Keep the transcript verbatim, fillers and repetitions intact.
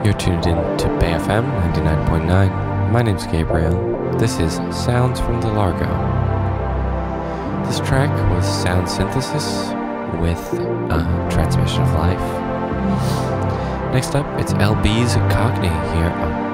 You're tuned in to Bay F M ninety-nine point nine. My name's Gabriel. This is Sounds from the Largo. This track was Sound Synthesis with uh, Transmission of Life. Next up, it's L B's Cockney here on